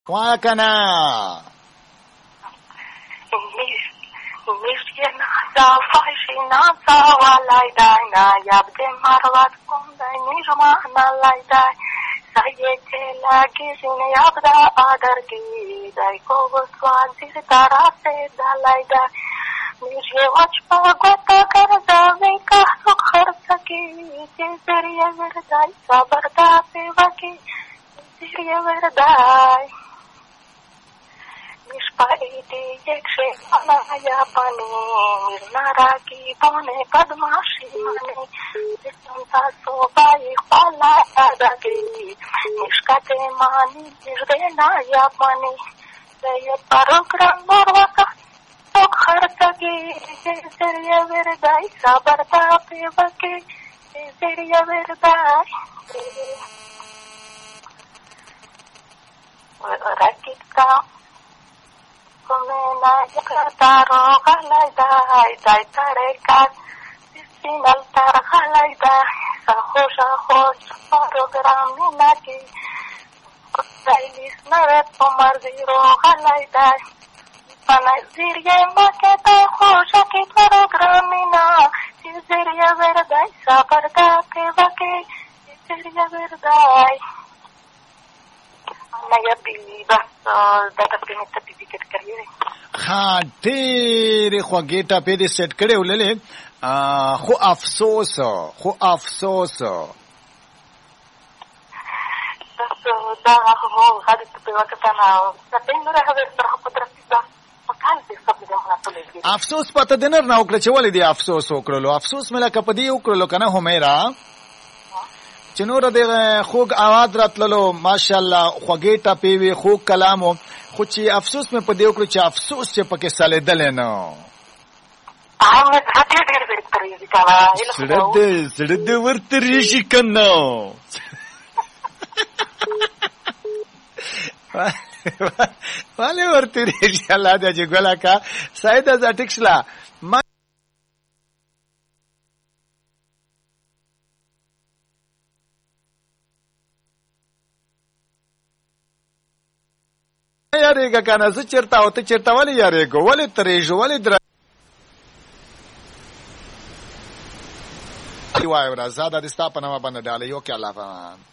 وای کنه میشین صافایشی نازوالای داینا یابده مروت کندای نیرمان لایدای سایه لاگیشین یابده آدرگی دای کوبسوان زیر تراسه دلایدای میشه وچ پاگوتا کرده ویکه خرسکی زیریه وردای صبرده پیوکی زیریه وردای میشپایدی یک شیفانا یابانی میرناراکی بونه قدماشی منی بسنتا صوبای خوالا اداگی میشکت مانی میردینا یابانی دیه پروگرام بروکا توک خرسگی زیریه وردای صبرده پیوکی زیریه وردای رکیتا Kumena yakataro galaydai dai tarekat sinal tar galaydai saho program minaki dailis naret pomar ziro galaydai panazirye maketa khosha ki program mina zirya verdai sabarda kevake zirya verdai naya biliba data primita ticket kariye ها ډېرې خوږې ټاپې دې سیټ کړې وللې خو افسوس da ho hadi tu wa kana na tenura have tara potrafida pakal de sabde mana tole افسوس پته دینر نه وکړه چې ولې دې افسوس وکړلو افسوس مله کپدی وکړلو کنه همیرا چې نور دې خوږ आवाज راتللو ماشاءالله خوږې ټاپې وي خوږ کلامو خو چې افسوس مې په دې وکړو چې افسوس چې پکې سلیدل نه سړه دې ورته ریشي کنه والے ورته ریشي الله دې چې ګلا کا ساید از اټکشلا یاریګه کنه زه چیرته او ته چیرته ولې یاریګو ولې ترېژو ولې در وای ورا زاده د ستا په نامه باندې ډاله یو کې الله